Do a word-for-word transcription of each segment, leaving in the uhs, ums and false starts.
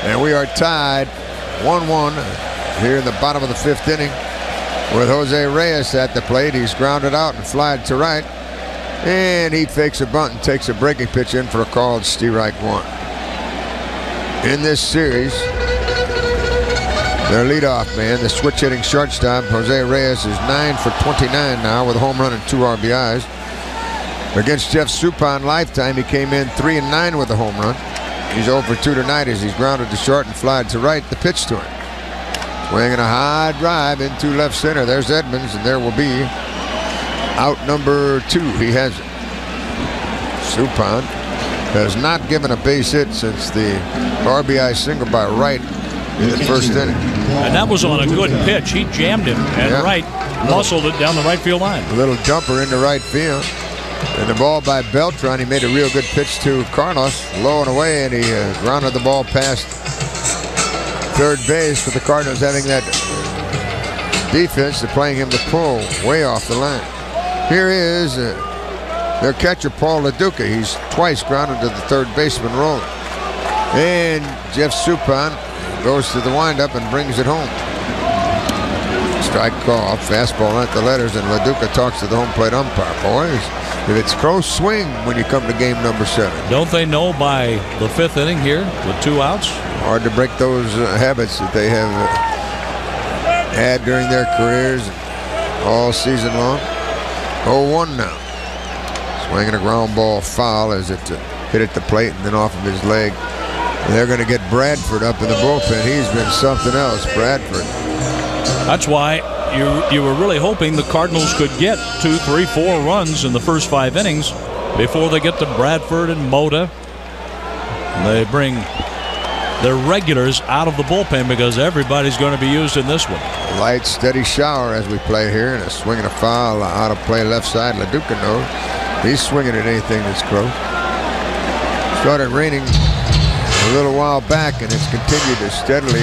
And we are tied one one here in the bottom of the fifth inning with Jose Reyes at the plate. He's grounded out and flied to right. And he fakes a bunt and takes a breaking pitch in for a called strike one. In this series, their leadoff man, the switch-hitting shortstop, Jose Reyes, is nine for twenty-nine now with a home run and two R B Is. Against Jeff Suppan lifetime, he came in three and nine with a home run. He's oh for two tonight as he's grounded to short and flied to right. The pitch to him. Swinging a high drive into left center. There's Edmonds, and there will be out number two. He has it. Suppan has not given a base hit since the R B I single by Wright in the first inning. And that was on a good pitch. He jammed him, and yeah. Wright muscled it down the right field line. A little jumper into right field. And the ball by Beltran. He made a real good pitch to Carlos, low and away, and he uh, grounded the ball past third base, with the Cardinals having that defense to playing him to pull way off the line. Here is uh, their catcher, Paul LaDuca. He's twice grounded to the third baseman, rolling. And Jeff Suppan goes to the windup and brings it home. Strike call, fastball at the letters, and LaDuca talks to the home plate umpire. Boys, if it's close, swing when you come to game number seven. Don't they know by the fifth inning here with two outs? Hard to break those uh, habits that they have uh, had during their careers all season long. oh one now. Swinging a ground ball foul as it uh, hit at the plate and then off of his leg. And they're going to get Bradford up in the bullpen. He's been something else, Bradford. That's why you you were really hoping the Cardinals could get two, three, four runs in the first five innings before they get to Bradford and Mota. And they bring their regulars out of the bullpen because everybody's going to be used in this one. Light, steady shower as we play here, and a swing and a foul out of play left side. LaDuca knows he's swinging at anything that's close. Started raining a little while back, and it's continued to steadily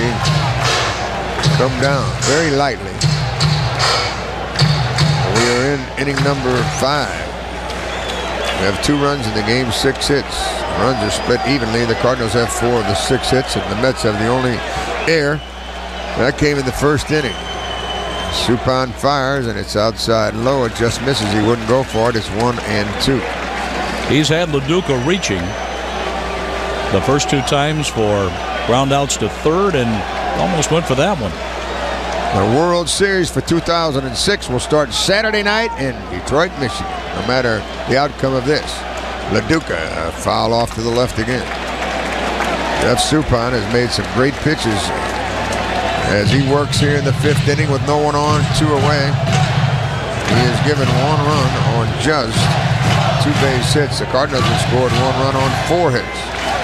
come down very lightly. We are in inning number five. We have two runs in the game, six hits. Runs are split evenly. The Cardinals have four of the six hits, and the Mets have the only error. That came in the first inning. Suppan fires, and it's outside low. It just misses. He wouldn't go for it. It's one and two. He's had LaDuca reaching the first two times for ground outs to third, and almost went for that one. The World Series for two thousand six will start Saturday night in Detroit, Michigan, no matter the outcome of this. LaDuca, a foul off to the left again. Jeff Suppan has made some great pitches as he works here in the fifth inning with no one on, two away. He has given one run on just two base hits. The Cardinals have scored one run on four hits.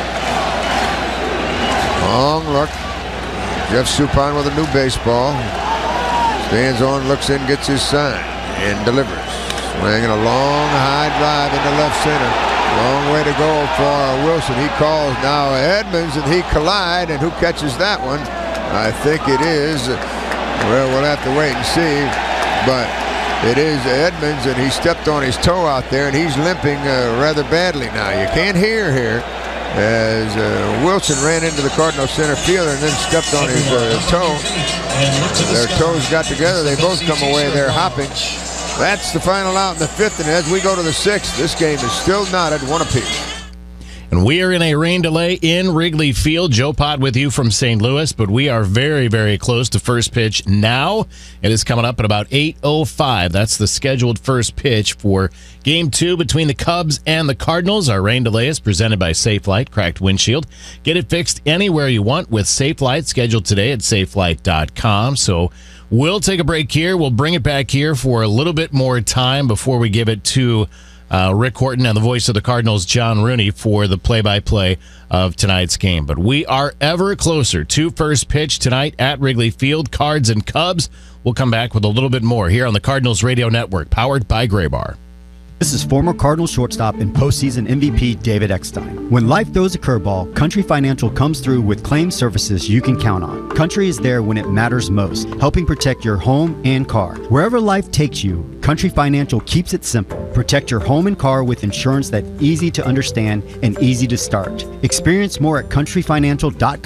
Long look. Jeff Suppan with a new baseball. Stands on, looks in, gets his sign, and delivers. Swinging a long high drive into left center. Long way to go for Wilson. He calls now Edmonds, and he collide, and who catches that one? I think it is, well, we'll have to wait and see, but it is Edmonds, and he stepped on his toe out there, and he's limping uh, rather badly now. You can't hear here as uh, Wilson ran into the Cardinal center fielder and then stepped on his uh, toe. Their toes got together. They both come away there hopping. That's the final out in the fifth, and as we go to the sixth, this game is still knotted one apiece. And we are in a rain delay in Wrigley Field. Joe Pod with you from Saint Louis, but we are very, very close to first pitch now. It is coming up at about eight oh five. That's the scheduled first pitch for Game two between the Cubs and the Cardinals. Our rain delay is presented by Safelite, cracked windshield. Get it fixed anywhere you want with Safelite, scheduled today at safelite dot com. So we'll take a break here. We'll bring it back here for a little bit more time before we give it to Uh, Rick Horton and the voice of the Cardinals, John Rooney, for the play-by-play of tonight's game. But we are ever closer to first pitch tonight at Wrigley Field. Cards and Cubs. We'll come back with a little bit more here on the Cardinals Radio Network, powered by Graybar. This is former Cardinals shortstop and postseason M V P David Eckstein. When life throws a curveball, Country Financial comes through with claim services you can count on. Country is there when it matters most, helping protect your home and car. Wherever life takes you, Country Financial keeps it simple. Protect your home and car with insurance that's easy to understand and easy to start. Experience more at country financial dot com.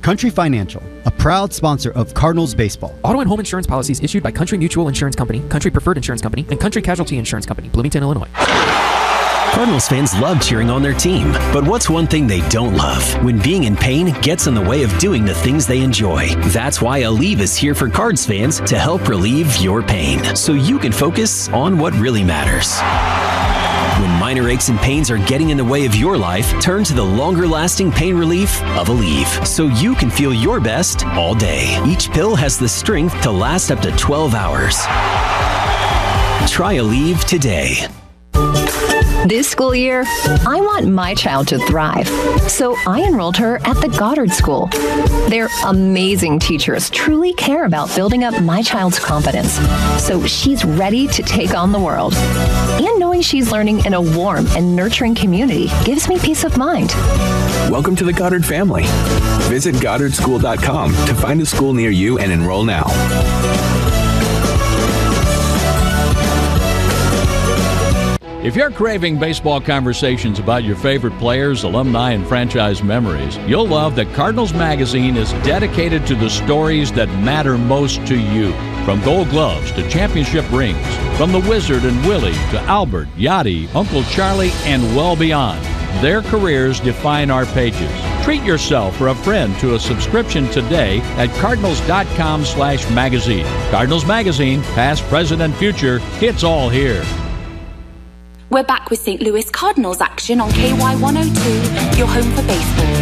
Country Financial, a proud sponsor of Cardinals baseball. Auto and home insurance policies issued by Country Mutual Insurance Company, Country Preferred Insurance Company, and Country Casualty Insurance Company, Bloomington, Illinois. Cardinals fans love cheering on their team, but what's one thing they don't love? When being in pain gets in the way of doing the things they enjoy. That's why Aleve is here for Cards fans to help relieve your pain, so you can focus on what really matters. When minor aches and pains are getting in the way of your life, turn to the longer-lasting pain relief of Aleve, so you can feel your best all day. Each pill has the strength to last up to twelve hours. Try Aleve today. This school year, I want my child to thrive, so I enrolled her at the Goddard School. Their amazing teachers truly care about building up my child's confidence, so she's ready to take on the world. And knowing she's learning in a warm and nurturing community gives me peace of mind. Welcome to the Goddard family. Visit goddard school dot com to find a school near you and enroll now. If you're craving baseball conversations about your favorite players, alumni, and franchise memories, you'll love that Cardinals Magazine is dedicated to the stories that matter most to you. From Gold Gloves to championship rings, from the Wizard and Willie to Albert, Yachty, Uncle Charlie, and well beyond. Their careers define our pages. Treat yourself or a friend to a subscription today at cardinals.com slash magazine. Cardinals Magazine, past, present, and future, it's all here. We're back with Saint Louis Cardinals action on K Y one oh two, your home for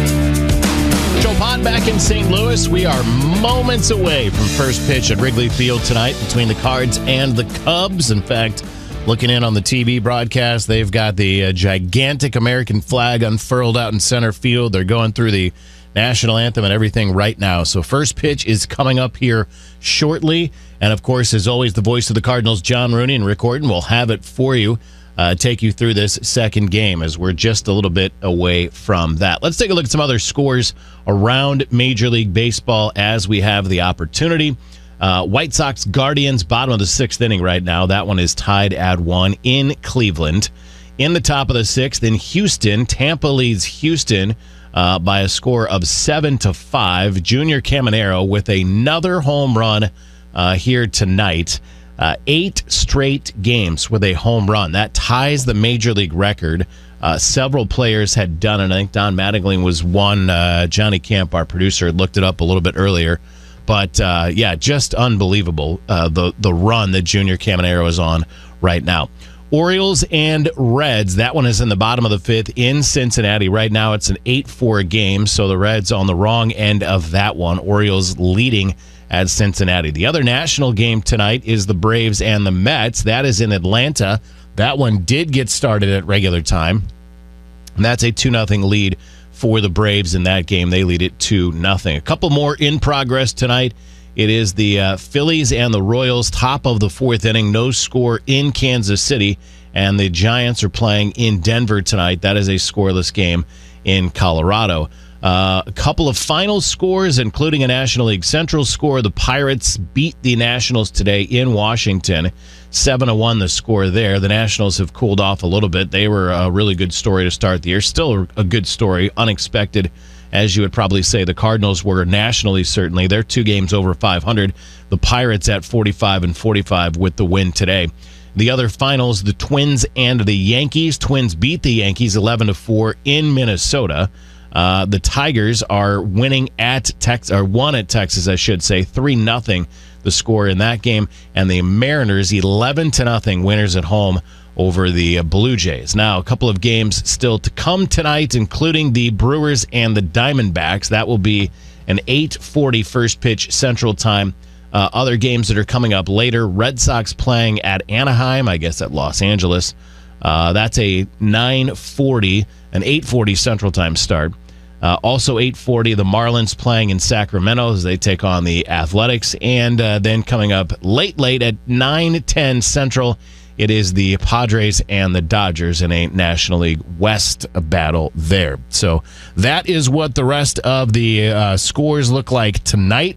baseball. Joe Pod back in Saint Louis. We are moments away from first pitch at Wrigley Field tonight between the Cards and the Cubs. In fact, looking in on the T V broadcast, they've got the uh, gigantic American flag unfurled out in center field. They're going through the national anthem and everything right now. So first pitch is coming up here shortly. And, of course, as always, the voice of the Cardinals, John Rooney and Rick Horton, will have it for you. Uh, take you through this second game as we're just a little bit away from that. Let's take a look at some other scores around Major League Baseball as we have the opportunity. Uh, White Sox Guardians, bottom of the sixth inning right now. That one is tied at one in Cleveland. In the top of the sixth in Houston, Tampa leads Houston uh, by a score of seven to five. Junior Caminero with another home run uh, here tonight. Uh, eight straight games with a home run. That ties the Major League record. Uh, several players had done it. I think Don Mattingly was one. Uh, Johnny Camp, our producer, had looked it up a little bit earlier. But, uh, yeah, just unbelievable, uh, the, the run that Junior Caminero is on right now. Orioles and Reds, that one is in the bottom of the fifth in Cincinnati. Right now it's an eight four game, so the Reds on the wrong end of that one. Orioles leading at Cincinnati. The other national game tonight is the Braves and the Mets. That is in Atlanta. That one did get started at regular time. And that's a two nothing lead for the Braves in that game. They lead it two nothing. A couple more in progress tonight. It is the uh, Phillies and the Royals, top of the fourth inning. No score in Kansas City. And the Giants are playing in Denver tonight. That is a scoreless game in Colorado. Uh, a couple of final scores, including a National League Central score. The Pirates beat the Nationals today in Washington. seven to one the score there. The Nationals have cooled off a little bit. They were a really good story to start the year. Still a good story. Unexpected, as you would probably say. The Cardinals were nationally, certainly. They're two games over five hundred. The Pirates at forty-five and forty-five with the win today. The other finals, the Twins and the Yankees. Twins beat the Yankees eleven to four in Minnesota. Uh, the Tigers are winning at Texas, or won at Texas, I should say, three nothing the score in that game. And the Mariners eleven to nothing winners at home over the Blue Jays. Now, a couple of games still to come tonight, including the Brewers and the Diamondbacks. That will be an eight forty first pitch Central Time. Uh, other games that are coming up later, Red Sox playing at Anaheim, I guess at Los Angeles. Uh, that's a nine forty, an eight forty Central Time start. Uh, also eight forty, the Marlins playing in Sacramento as they take on the Athletics. And uh, then coming up late, late at nine ten Central, it is the Padres and the Dodgers in a National League West battle there. So that is what the rest of the uh, scores look like tonight.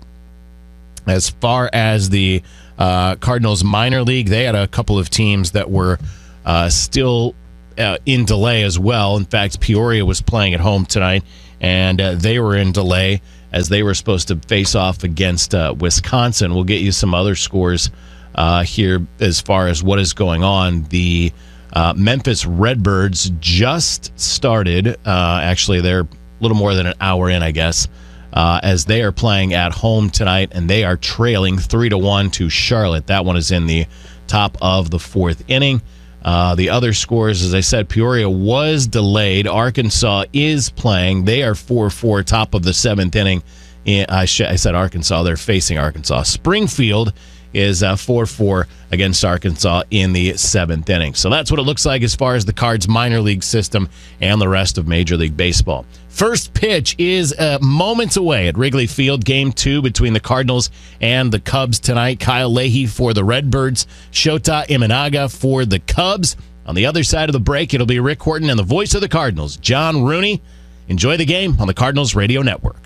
As far as the uh, Cardinals minor league, they had a couple of teams that were uh, still uh, in delay as well. In fact, Peoria was playing at home tonight, and uh, they were in delay as they were supposed to face off against uh, Wisconsin. We'll get you some other scores uh, here as far as what is going on. The uh, Memphis Redbirds just started. Uh, actually, they're a little more than an hour in, I guess, uh, as they are playing at home tonight, and they are trailing three to one to Charlotte. That one is in the top of the fourth inning. Uh, the other scores, as I said, Peoria was delayed. Arkansas is playing. They are four four, top of the seventh inning. In, I, sh- I said Arkansas. They're facing Arkansas. Springfield is uh, four four against Arkansas in the seventh inning. So that's what it looks like as far as the Cards minor league system and the rest of Major League Baseball. First pitch is uh, moments away at Wrigley Field. Game two between the Cardinals and the Cubs tonight. Kyle Leahy for the Redbirds. Shota Imanaga for the Cubs. On the other side of the break, it'll be Rick Horton and the voice of the Cardinals, John Rooney. Enjoy the game on the Cardinals Radio Network.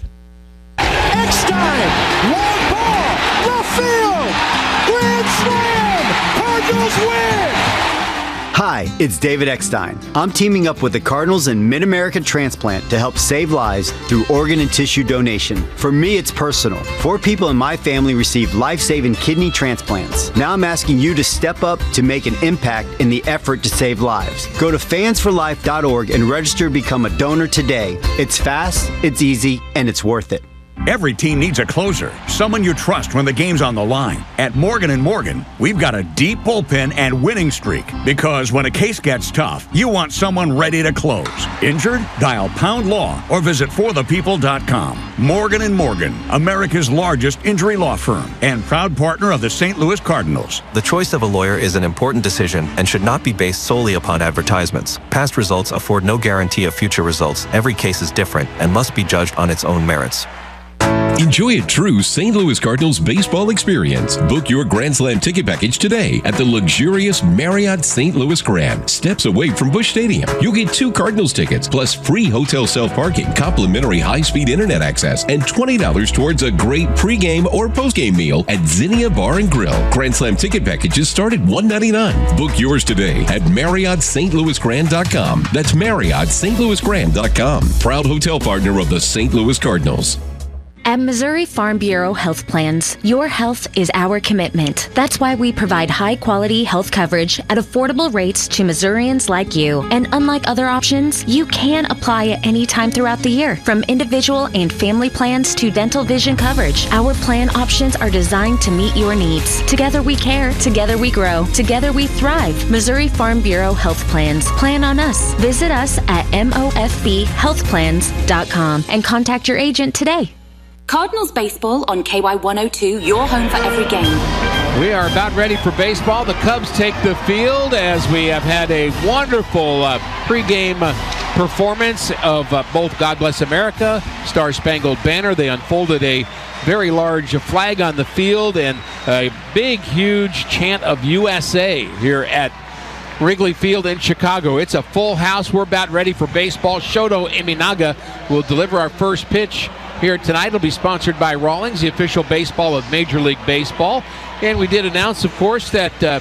Eckstein, long ball, left field, grand slam, Cardinals win! Hi, it's David Eckstein. I'm teaming up with the Cardinals and Mid-America Transplant to help save lives through organ and tissue donation. For me, it's personal. Four people in my family received life-saving kidney transplants. Now I'm asking you to step up to make an impact in the effort to save lives. Go to fans for life dot org and register to become a donor today. It's fast, it's easy, and it's worth it. Every team needs a closer, someone you trust when the game's on the line. At Morgan and Morgan, we've got a deep bullpen and winning streak, because when a case gets tough, you want someone ready to close. Injured? Dial pound law or visit for the people dot com. Morgan and Morgan, America's largest injury law firm and proud partner of the Saint Louis Cardinals. The choice of a lawyer is an important decision and should not be based solely upon advertisements. Past results afford no guarantee of future results. Every case is different and must be judged on its own merits. Enjoy a true Saint Louis Cardinals baseball experience. Book your Grand Slam ticket package today at the luxurious Marriott Saint Louis Grand, steps away from Busch Stadium. You'll get two Cardinals tickets, plus free hotel self-parking, complimentary high-speed internet access, and twenty dollars towards a great pregame or postgame meal at Zinnia Bar and Grill. Grand Slam ticket packages start at one hundred ninety-nine dollars. Book yours today at Marriott Saint Louis Grand dot com. That's Marriott Saint Louis Grand dot com. Proud hotel partner of the Saint Louis Cardinals. At Missouri Farm Bureau Health Plans, your health is our commitment. That's why we provide high-quality health coverage at affordable rates to Missourians like you. And unlike other options, you can apply at any time throughout the year. From individual and family plans to dental vision coverage, our plan options are designed to meet your needs. Together we care, together we grow, together we thrive. Missouri Farm Bureau Health Plans. Plan on us. Visit us at M O F B health plans dot com and contact your agent today. Cardinals baseball on K Y one oh two, your home for every game. We are about ready for baseball. The Cubs take the field as we have had a wonderful uh, pregame uh, performance of uh, both God Bless America, Star Spangled Banner. They unfolded a very large flag on the field and a big, huge chant of U S A here at Wrigley Field in Chicago. It's a full house. We're about ready for baseball. Shota Imanaga will deliver our first pitch here tonight. It'll be sponsored by Rawlings, the official baseball of Major League Baseball. And we did announce, of course, that uh,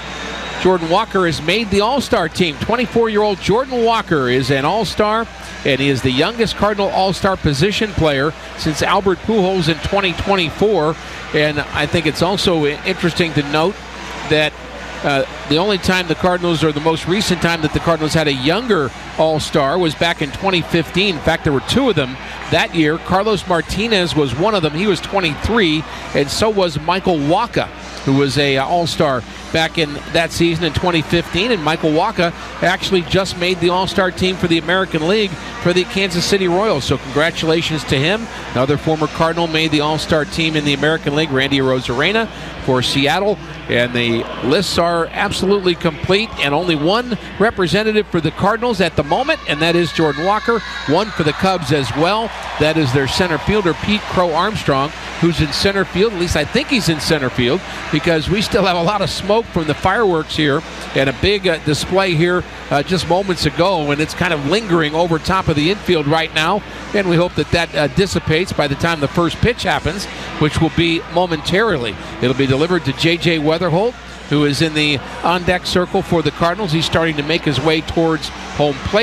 Jordan Walker has made the All-Star team. twenty-four-year-old Jordan Walker is an All-Star, and he is the youngest Cardinal All-Star position player since Albert Pujols in twenty twenty-four. And I think it's also interesting to note that Uh, the only time the Cardinals, or the most recent time that the Cardinals had a younger All-Star, was back in twenty fifteen. In fact, there were two of them that year. Carlos Martinez was one of them. He was twenty-three, and so was Michael Wacha, who was a uh, All-Star back in that season in twenty fifteen. And Michael Wacha actually just made the All-Star team for the American League for the Kansas City Royals. So congratulations to him. Another former Cardinal made the All-Star team in the American League, Randy Arozarena for Seattle. And the lists are absolutely complete, and only one representative for the Cardinals at the moment, and that is Jordan Walker. One for the Cubs as well. That is their center fielder, Pete Crow Armstrong, who's in center field. At least I think he's in center field, because we still have a lot of smoke from the fireworks here and a big uh, display here uh, just moments ago, and it's kind of lingering over top of the infield right now. And we hope that that uh, dissipates by the time the first pitch happens, which will be momentarily. It'll be delivered to J J Weatherholt, who is in the on-deck circle for the Cardinals. He's starting to make his way towards home plate.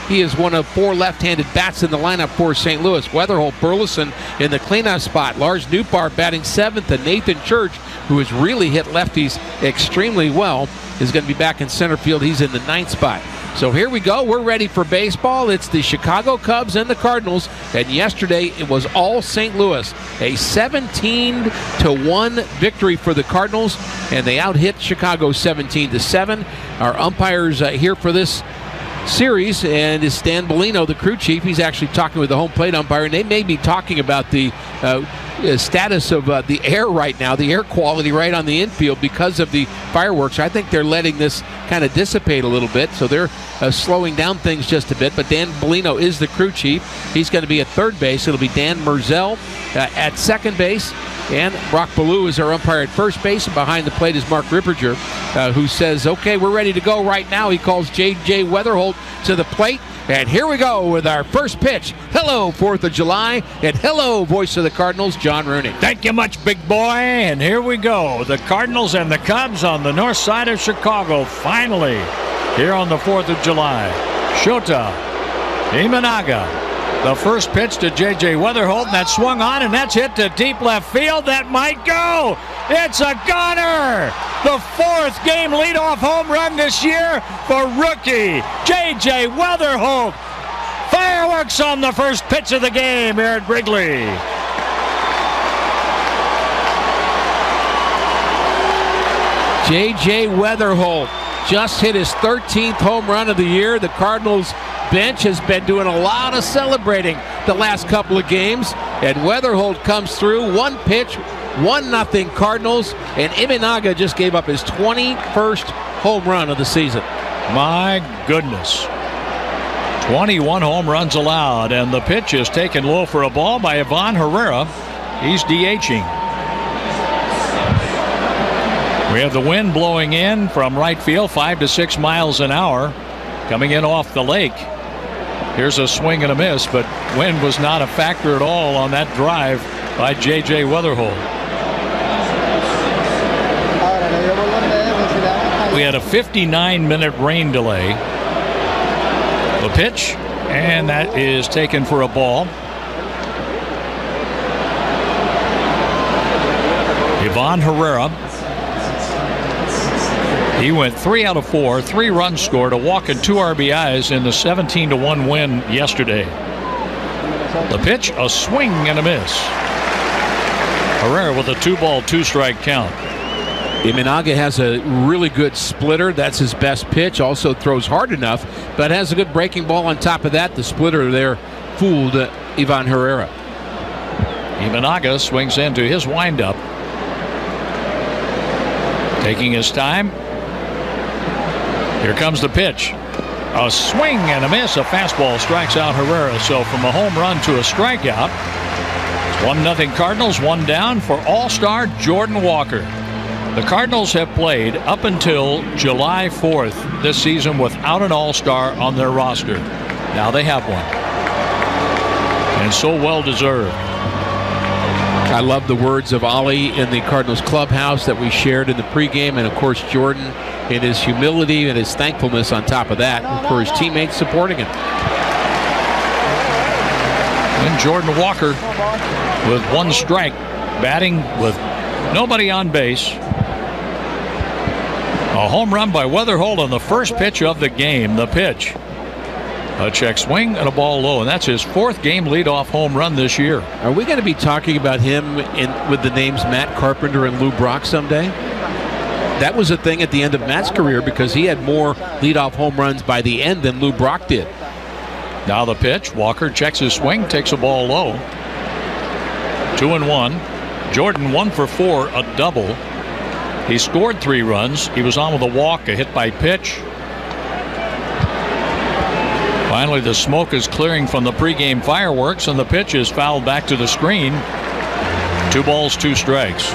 he is one of four left-handed bats in the lineup for Saint Louis. Weatherholt, Burleson in the cleanup spot. Lars Newbar batting seventh, and Nathan Church, who has really hit lefties extremely well, is going to be back in center field. He's in the ninth spot. So here we go. We're ready for baseball. It's the Chicago Cubs and the Cardinals. And yesterday it was all Saint Louis. A seventeen to one victory for the Cardinals, and they out-hit Chicago seventeen to seven. Our umpires uh, here for this series, and is Stan Bellino, the crew chief. He's actually talking with the home plate umpire, and they may be talking about the uh, status of uh, the air right now, the air quality right on the infield because of the fireworks. I think they're letting this kind of dissipate a little bit, so they're uh, slowing down things just a bit. But Dan Bellino is the crew chief. He's going to be at third base. It'll be Dan Merzel uh, at second base, and Brock Ballou is our umpire at first base, and behind the plate is Mark Ripperger, uh, who says, okay, we're ready to go right now. He calls J J Weatherholt to the plate, and here we go with our first pitch. Hello, fourth of July, and hello, voice of the Cardinals, John Rooney. Thank you much, big boy, and here we go. The Cardinals and the Cubs on the north side of Chicago, finally, here on the fourth of July. Shota Imanaga. The first pitch to J J Weatherholt, and that swung on, and that's hit to deep left field. That might go. It's a gunner. The fourth game leadoff home run this year for rookie J J Weatherholt. Fireworks on the first pitch of the game here at Wrigley. J J Weatherholt just hit his thirteenth home run of the year. The Cardinals bench has been doing a lot of celebrating the last couple of games, and Weatherholt comes through. One pitch, one nothing Cardinals, and Imanaga just gave up his twenty-first home run of the season. My goodness. twenty-one home runs allowed, and the pitch is taken low for a ball by Ivan Herrera. He's DHing. We have the wind blowing in from right field, five to six miles an hour, coming in off the lake. Here's a swing and a miss, but wind was not a factor at all on that drive by J J Weatherholt. We had a fifty-nine minute rain delay. The pitch, and that is taken for a ball. Ivan Herrera. He went three out of four, three runs scored, a walk and two R B Is in the seventeen to one win yesterday. The pitch, a swing and a miss. Herrera with a two ball, two strike count. Imanaga has a really good splitter. That's his best pitch. Also throws hard enough, but has a good breaking ball on top of that. The splitter there fooled uh, Ivan Herrera. Imanaga swings into his windup. Taking his time. Here comes the pitch. A swing and a miss. A fastball strikes out Herrera. So from a home run to a strikeout, one nothing Cardinals, one down for All-Star Jordan Walker. The Cardinals have played up until July fourth this season without an All-Star on their roster. Now they have one. And so well deserved. I love the words of Ollie in the Cardinals clubhouse that we shared in the pregame, and of course Jordan in his humility and his thankfulness on top of that for his teammates supporting him. And Jordan Walker with one strike, batting with nobody on base. A home run by Weatherholt on the first pitch of the game. The pitch, a check swing and a ball low, and that's his fourth game leadoff home run this year. Are we going to be talking about him in, with the names Matt Carpenter and Lou Brock someday? That was a thing at the end of Matt's career because he had more leadoff home runs by the end than Lou Brock did. Now the pitch. Walker checks his swing, takes a ball low. Two and one. Jordan one for four, a double. He scored three runs. He was on with a walk, a hit by pitch. Finally, the smoke is clearing from the pregame fireworks, and the pitch is fouled back to the screen. Two balls, two strikes.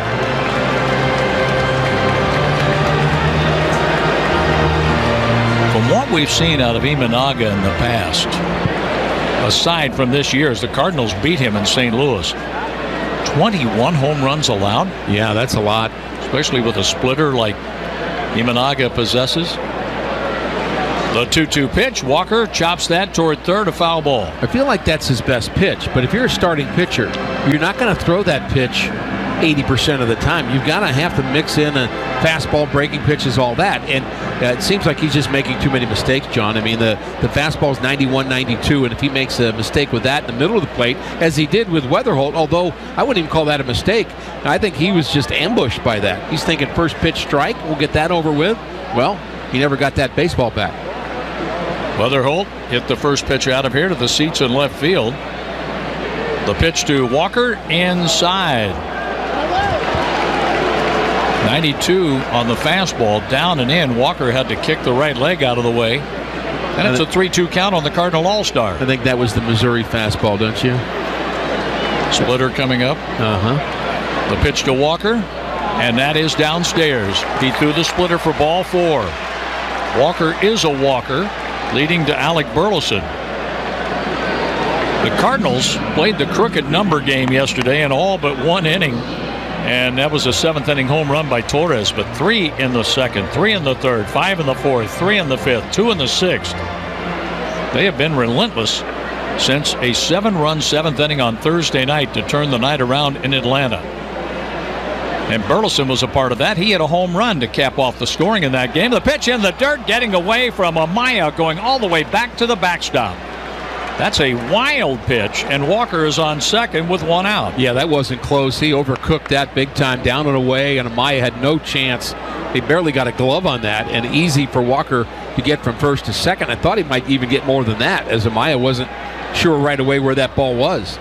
From what we've seen out of Imanaga in the past, aside from this year, as the Cardinals beat him in Saint Louis, twenty-one home runs allowed. Yeah, that's a lot. Especially with a splitter like Imanaga possesses. The two two pitch. Walker chops that toward third, a foul ball. I feel like that's his best pitch, but if you're a starting pitcher, you're not going to throw that pitch eighty percent of the time. You've got to have to mix in a fastball, breaking pitches, all that. And uh, it seems like he's just making too many mistakes, John. I mean, the, the fastball's ninety-one, ninety-two, and if he makes a mistake with that in the middle of the plate, as he did with Weatherholt, although I wouldn't even call that a mistake, I think he was just ambushed by that. He's thinking first pitch strike, we'll get that over with. Well, he never got that baseball back. Weatherholt hit the first pitch out of here to the seats in left field. The pitch to Walker inside. ninety-two on the fastball, down and in. Walker had to kick the right leg out of the way. And it's a three two count on the Cardinal All-Star. I think that was the Missouri fastball, don't you? Splitter coming up. Uh-huh. The pitch to Walker, and that is downstairs. He threw the splitter for ball four. Walker is a walker, leading to Alec Burleson. The Cardinals played the crooked number game yesterday in all but one inning. And that was a seventh inning home run by Torres, but three in the second, three in the third, five in the fourth, three in the fifth, two in the sixth. They have been relentless since a seven-run seventh inning on Thursday night to turn the night around in Atlanta. And Burleson was a part of that. He hit a home run to cap off the scoring in that game. The pitch in the dirt, getting away from Amaya, going all the way back to the backstop. That's a wild pitch, and Walker is on second with one out. Yeah, that wasn't close. He overcooked that big time, down and away, and Amaya had no chance. He barely got a glove on that, and easy for Walker to get from first to second. I thought he might even get more than that, as Amaya wasn't sure right away where that ball was.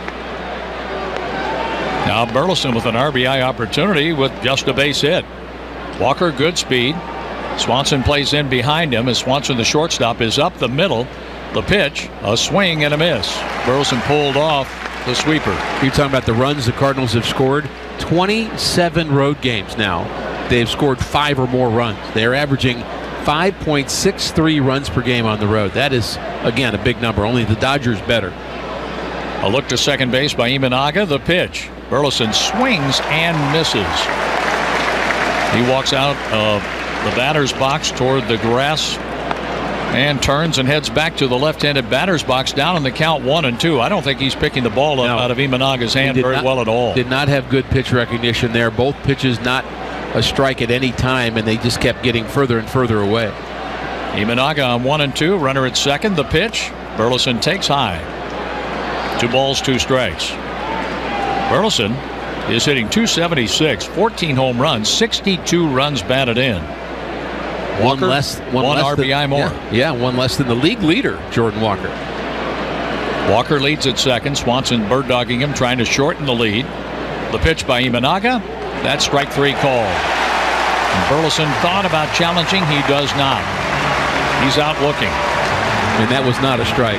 Now Burleson with an R B I opportunity with just a base hit. Walker, good speed. Swanson plays in behind him as Swanson, the shortstop, is up the middle. The pitch, a swing and a miss. Burleson pulled off the sweeper. You're talking about the runs the Cardinals have scored. twenty-seven road games now. They've scored five or more runs. They're averaging five point six three runs per game on the road. That is, again, a big number. Only the Dodgers better. A look to second base by Imanaga. The pitch. Burleson swings and misses. He walks out of the batter's box toward the grass and turns and heads back to the left-handed batter's box, down in the count one and two. I don't think he's picking the ball up no. out of Imanaga's hand very not, well at all. Did not have good pitch recognition there. Both pitches not a strike at any time, and they just kept getting further and further away. Imanaga on one and two. Runner at second. The pitch. Burleson takes high. Two balls, two strikes. Burleson is hitting two seventy-six, fourteen home runs, sixty-two runs batted in. Walker, one less, one, one less R B I than, more. Yeah, yeah, one less than the league leader, Jordan Walker. Walker leads at second. Swanson bird dogging him, trying to shorten the lead. The pitch by Imanaga. That's strike three call. And Burleson thought about challenging. He does not. He's out looking. And that was not a strike.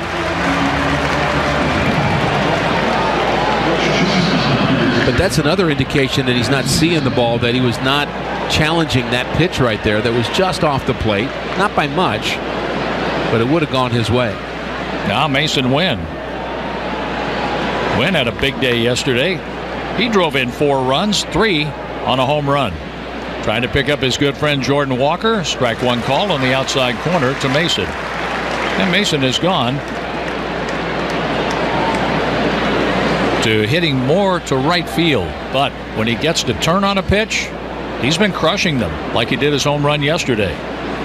But that's another indication that he's not seeing the ball, that he was not challenging that pitch right there that was just off the plate. Not by much, but it would have gone his way. Now Mason Wynn. Wynn had a big day yesterday. He drove in four runs, three on a home run. Trying to pick up his good friend Jordan Walker. Strike one call on the outside corner to Mason. And Mason is gone to hitting more to right field. But when he gets to turn on a pitch, he's been crushing them like he did his home run yesterday.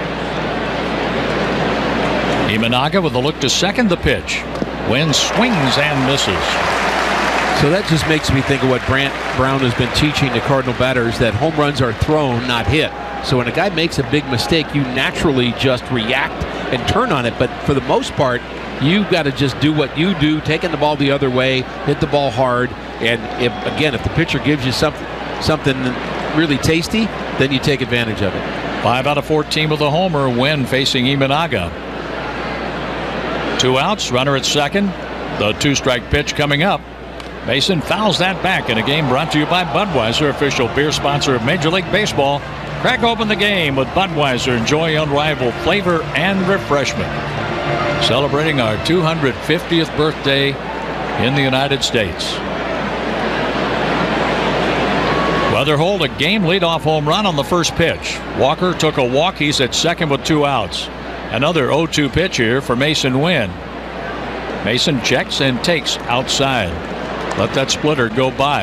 Imanaga with a look to second. The pitch. Wynn swings and misses. So that just makes me think of what Brant Brown has been teaching the Cardinal batters, that home runs are thrown, not hit. So when a guy makes a big mistake, you naturally just react and turn on it. But for the most part, you've got to just do what you do, taking the ball the other way, hit the ball hard. And if, again, if the pitcher gives you something, something really tasty, then you take advantage of it. Five out of fourteen with a homer. Wynn facing Imanaga. Two outs, runner at second. The two-strike pitch coming up. Mason fouls that back in a game brought to you by Budweiser, official beer sponsor of Major League Baseball. Crack open the game with Budweiser. Enjoy unrivaled flavor and refreshment. Celebrating our two hundred fiftieth birthday in the United States. Weatherholt, a game leadoff home run on the first pitch. Walker took a walk. He's at second with two outs. Another oh two pitch here for Mason Wynn. Mason checks and takes outside. Let that splitter go by.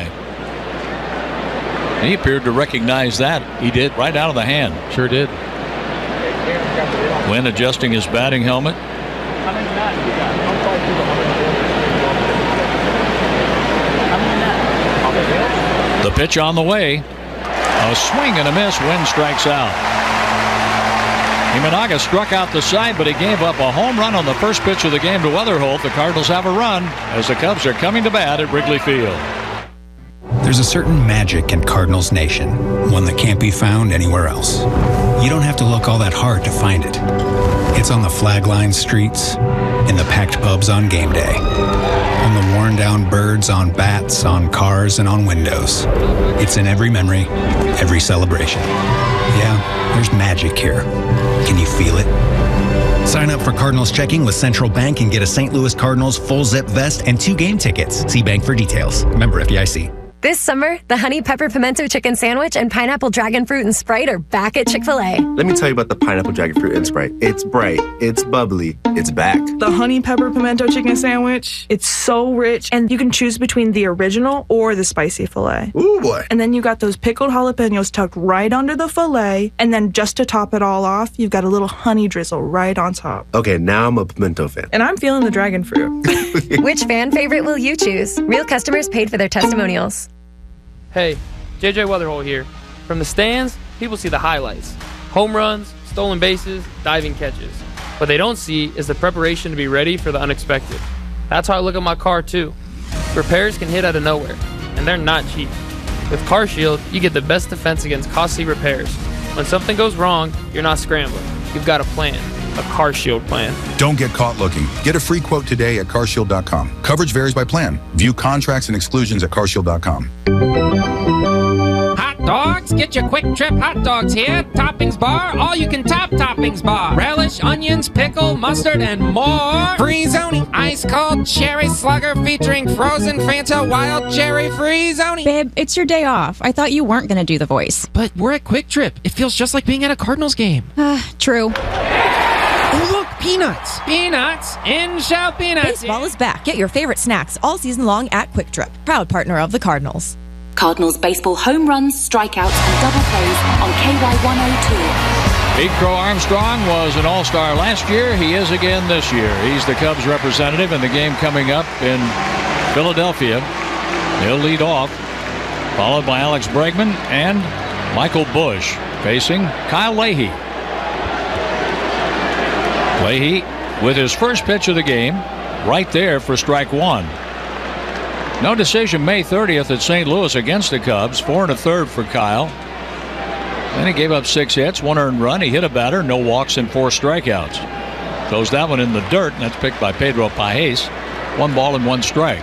He appeared to recognize that. He did. Right out of the hand. Sure did. Wynn adjusting his batting helmet. The pitch on the way. A swing and a miss. Wynn strikes out. Imanaga struck out the side, but he gave up a home run on the first pitch of the game to Weatherholt. The Cardinals have a run as the Cubs are coming to bat at Wrigley Field. There's a certain magic in Cardinals Nation, one that can't be found anywhere else. You don't have to look all that hard to find it. It's on the flag-lined streets, in the packed pubs on game day, on the worn-down birds on bats, on cars, and on windows. It's in every memory, every celebration. Yeah, there's magic here. Can you feel it? Sign up for Cardinals checking with Central Bank and get a Saint Louis Cardinals full zip vest and two game tickets. See Bank for details. Member F D I C. This summer, the Honey Pepper Pimento Chicken Sandwich and Pineapple Dragon Fruit and Sprite are back at Chick-fil-A. Let me tell you about the Pineapple Dragon Fruit and Sprite. It's bright, it's bubbly, it's back. The Honey Pepper Pimento Chicken Sandwich, it's so rich, and you can choose between the original or the spicy filet. Ooh, boy. And then you got those pickled jalapenos tucked right under the filet, and then just to top it all off, you've got a little honey drizzle right on top. Okay, now I'm a pimento fan. And I'm feeling the dragon fruit. Which fan favorite will you choose? Real customers paid for their testimonials. Hey, J J Weatherholt here. From the stands, people see the highlights. Home runs, stolen bases, diving catches. What they don't see is the preparation to be ready for the unexpected. That's how I look at my car too. Repairs can hit out of nowhere, and they're not cheap. With CarShield, you get the best defense against costly repairs. When something goes wrong, you're not scrambling. You've got a plan, a CarShield plan. Don't get caught looking. Get a free quote today at car shield dot com. Coverage varies by plan. View contracts and exclusions at car shield dot com. Hot dogs? Get your Quick Trip hot dogs here. Toppings bar, all you can top toppings bar. Relish, onions, pickle, mustard, and more. Free-zoni, ice cold cherry slugger featuring frozen Fanta wild cherry free-zoni. Babe, it's your day off. I thought you weren't going to do the voice. But we're at Quick Trip. It feels just like being at a Cardinals game. Uh, true. Oh, look, peanuts. Peanuts. In shell peanuts. Baseball is back. Get your favorite snacks all season long at Quick Trip, proud partner of the Cardinals. Cardinals baseball home runs, strikeouts, and double plays on K Y one oh two. Pete Crow Armstrong was an all-star last year. He is again this year. He's the Cubs representative in the game coming up in Philadelphia. He'll lead off, followed by Alex Bregman and Michael Busch facing Kyle Leahy. Leahy with his first pitch of the game right there for strike one. No decision May thirtieth at Saint Louis against the Cubs. Four and a third for Kyle. Then he gave up six hits, one earned run. He hit a batter, no walks, and four strikeouts. Throws that one in the dirt, and that's picked by Pedro Pajes. One ball and one strike.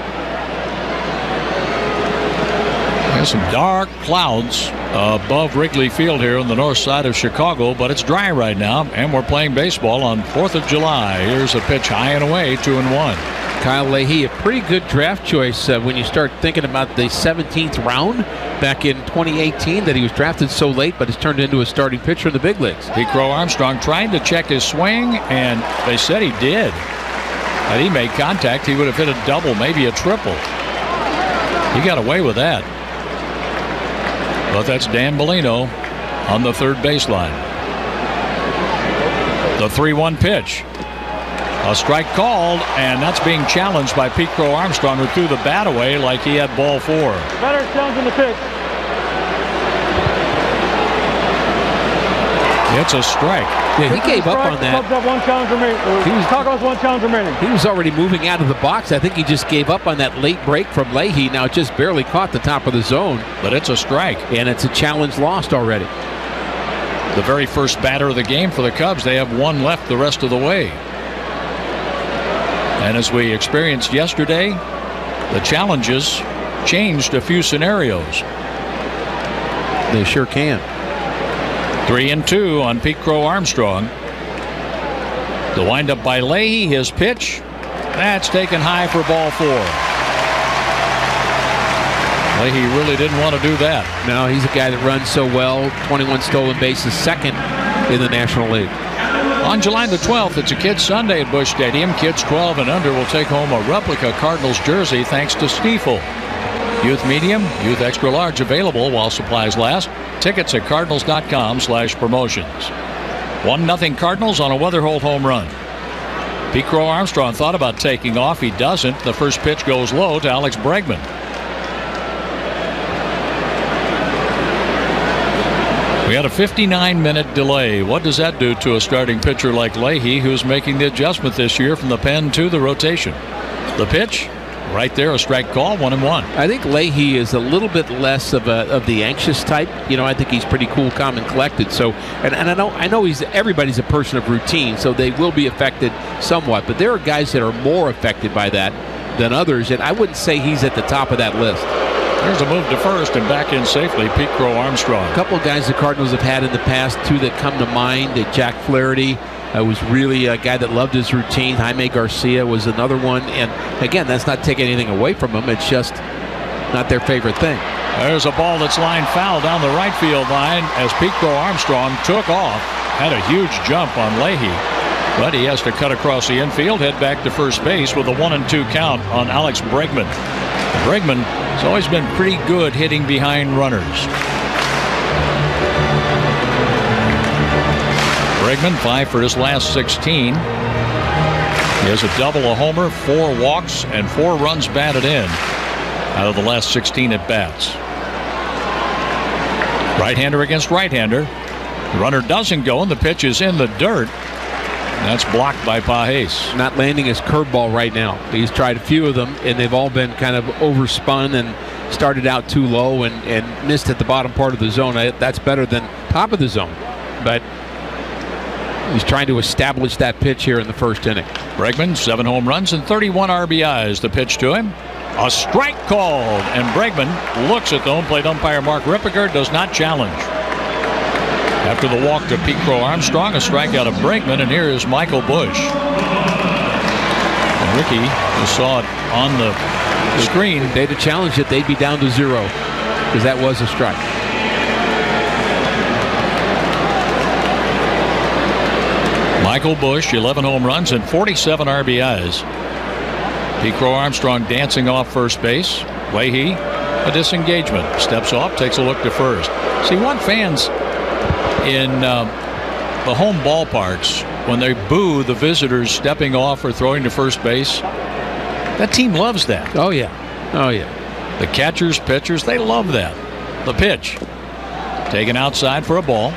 There's some dark clouds above Wrigley Field here on the north side of Chicago, but it's dry right now, and we're playing baseball on fourth of July. Here's a pitch high and away, two and one. Kyle Leahy, a pretty good draft choice uh, when you start thinking about the seventeenth round back in twenty eighteen, that he was drafted so late but has turned into a starting pitcher in the big leagues. Pete Crow Armstrong trying to check his swing, and they said he did. Had he made contact, he would have hit a double, maybe a triple. He got away with that. But that's Dan Bellino on the third baseline. The three one pitch. A strike called, and that's being challenged by Pete Crow Armstrong, who threw the bat away like he had ball four. Better challenging the pitch. It's a strike. Yeah, he gave up on that. Cubs have one challenge remaining. He was, Cardinals one challenge remaining. He was already moving out of the box. I think he just gave up on that late break from Leahy. Now it just barely caught the top of the zone. But it's a strike. And it's a challenge lost already. The very first batter of the game for the Cubs. They have one left the rest of the way. And as we experienced yesterday, the challenges changed a few scenarios. They sure can. Three and two on Pete Crow Armstrong. The windup by Leahy, his pitch. That's taken high for ball four. Leahy really didn't want to do that. No, he's a guy that runs so well. twenty-one stolen bases, second in the National League. On July the twelfth, it's a Kids Sunday at Busch Stadium. Kids twelve and under will take home a replica Cardinals jersey thanks to Stiefel. Youth medium, youth extra large available while supplies last. Tickets at cardinals.com slash promotions. one nothing Cardinals on a Weatherholt home run. Pete Crow Armstrong thought about taking off. He doesn't. The first pitch goes low to Alex Bregman. We had a fifty-nine minute delay. What does that do to a starting pitcher like Leahy, who's making the adjustment this year from the pen to the rotation? The pitch, right there, a strike call, one and one. I think Leahy is a little bit less of a of the anxious type. You know, I think he's pretty cool, calm, and collected. So, and, and I know I know he's everybody's a person of routine, so they will be affected somewhat. But there are guys that are more affected by that than others, and I wouldn't say he's at the top of that list. There's a move to first and back in safely, Pete Crow Armstrong. A couple of guys the Cardinals have had in the past, two that come to mind. Jack Flaherty uh, was really a guy that loved his routine. Jaime Garcia was another one. And again, that's not taking anything away from them. It's just not their favorite thing. There's a ball that's lined foul down the right field line as Pete Crow Armstrong took off. Had a huge jump on Leahy. But he has to cut across the infield, head back to first base with a one and two count on Alex Bregman. Bregman has always been pretty good hitting behind runners. Bregman, five for his last sixteen. He has a double, a homer, four walks, and four runs batted in out of the last sixteen at-bats. Right-hander against right-hander. The runner doesn't go, and the pitch is in the dirt. That's blocked by Pages. Not landing his curveball right now. He's tried a few of them, and they've all been kind of overspun and started out too low and, and missed at the bottom part of the zone. That's better than top of the zone. But he's trying to establish that pitch here in the first inning. Bregman, seven home runs and thirty-one R B Is. The pitch to him. A strike called, and Bregman looks at the home plate umpire Mark Rippiger, does not challenge. After the walk to Pete Crow Armstrong, a strikeout of Bregman, and here is Michael Busch. And Ricky, you saw it on the screen. They'd have challenged it, they'd be down to zero, because that was a strike. Michael Busch, eleven home runs and forty-seven R B Is. Pete Crow Armstrong dancing off first base. Leahy, a disengagement. Steps off, takes a look to first. See, what fans in uh, the home ballparks, when they boo the visitors stepping off or throwing to first base, that team loves that. Oh, yeah. Oh, yeah. The catchers, pitchers, they love that. The pitch. Taken outside for a ball.